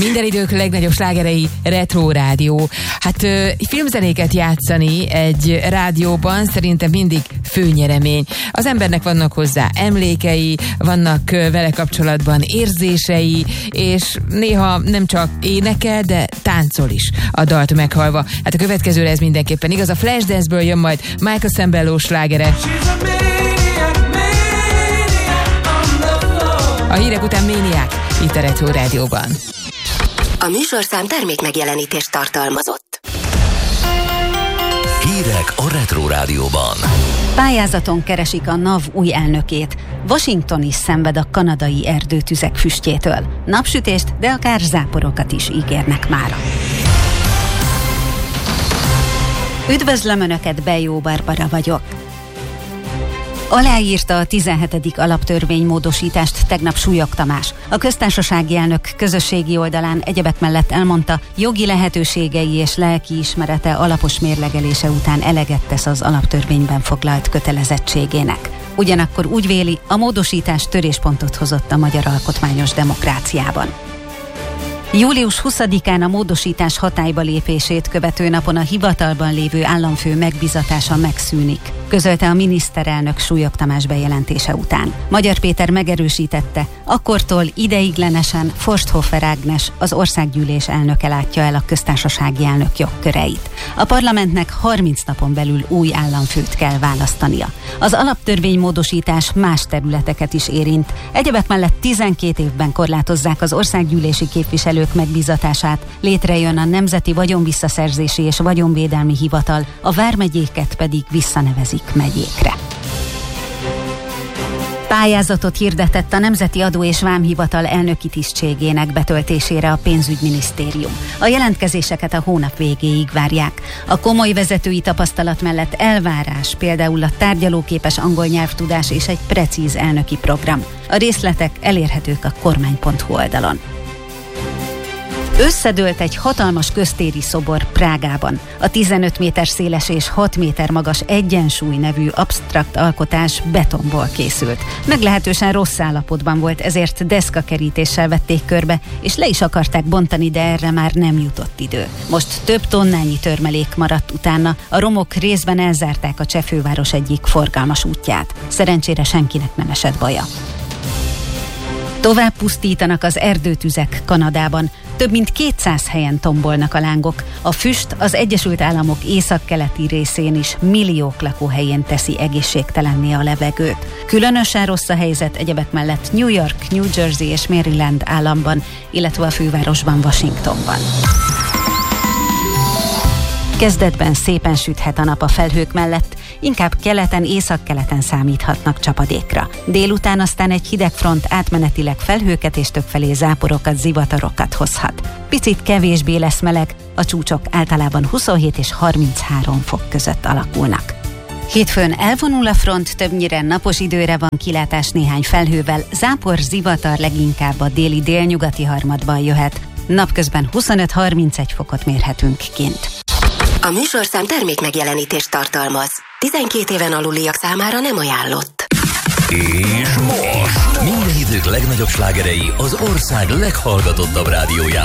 Minden idők legnagyobb slágerei Retro Rádió. Hát filmzenéket játszani egy rádióban szerintem mindig főnyeremény. Az embernek vannak hozzá emlékei, vannak vele kapcsolatban érzései, és néha nem csak énekel, de táncol is a dalt meghallva. Hát a következőre ez mindenképpen igaz. A Flashdance-ből jön majd Michael Sembello slágere. A hírek után Maniac itt a Retro Rádióban. A műsorszám termékmegjelenítést tartalmazott. Hírek a Retro Rádióban. Pályázaton keresik a NAV új elnökét. Washington is szenved a kanadai erdőtüzek füstjétől. Napsütést, de akár záporokat is ígérnek mára. Üdvözlöm Önöket, Bejó Barbara vagyok. Aláírta a 17. alaptörvénymódosítást tegnap Súlyog Tamás. A köztársasági elnök közösségi oldalán egyebek mellett elmondta, jogi lehetőségei és lelkiismerete alapos mérlegelése után eleget tesz az alaptörvényben foglalt kötelezettségének. Ugyanakkor úgy véli, a módosítás töréspontot hozott a magyar alkotmányos demokráciában. Július 20-án a módosítás hatályba lépését követő napon a hivatalban lévő államfő megbízatása megszűnik, közölte a miniszterelnök Súlyog Tamás bejelentése után. Magyar Péter megerősítette, akkortól ideiglenesen Forsthofer Ágnes, az országgyűlés elnöke látja el a köztársasági elnök jogköreit. A parlamentnek 30 napon belül új államfőt kell választania. Az alaptörvénymódosítás más területeket is érint. Egyebek mellett 12 évben korlátozzák az országgyűlési képviselők megbízatását, létrejön a Nemzeti Vagyonvisszaszerzési és Vagyonvédelmi Hivatal, a vármegyéket pedig visszanevezik megyékre. Pályázatot hirdetett a Nemzeti Adó és Vámhivatal elnöki tisztségének betöltésére a pénzügyminisztérium. A jelentkezéseket a hónap végéig várják. A komoly vezetői tapasztalat mellett elvárás, például a tárgyalóképes angol nyelvtudás és egy precíz elnöki program. A részletek elérhetők a kormány.hu oldalon. Összedőlt egy hatalmas köztéri szobor Prágában. A 15 méter széles és 6 méter magas Egyensúly nevű absztrakt alkotás betonból készült. Meglehetősen rossz állapotban volt, ezért deszkakerítéssel vették körbe, és le is akarták bontani, de erre már nem jutott idő. Most több tonnányi törmelék maradt utána, a romok részben elzárták a cseh főváros egyik forgalmas útját. Szerencsére senkinek nem esett baja. Tovább pusztítanak az erdőtüzek Kanadában. Több mint 200 helyen tombolnak a lángok. A füst az Egyesült Államok északkeleti részén is milliók lakóhelyén teszi egészségtelenné a levegőt. Különösen rossz a helyzet egyebek mellett New York, New Jersey és Maryland államban, illetve a fővárosban, Washingtonban. Kezdetben szépen süthet a nap a felhők mellett, inkább keleten, északkeleten számíthatnak csapadékra. Délután aztán egy hideg front átmenetileg felhőket és többfelé záporokat, zivatarokat hozhat. Picit kevésbé lesz meleg, a csúcsok általában 27 és 33 fok között alakulnak. Hétfőn elvonul a front, többnyire napos időre van kilátás néhány felhővel, zápor, zivatar leginkább a déli délnyugati harmadban jöhet. Napközben 25-31 fokot mérhetünk kint. A műsorszám termékmegjelenítést tartalmaz. 12 éven aluliak számára nem ajánlott. És most minden idők legnagyobb slágerei az ország leghallgatottabb rádiójában.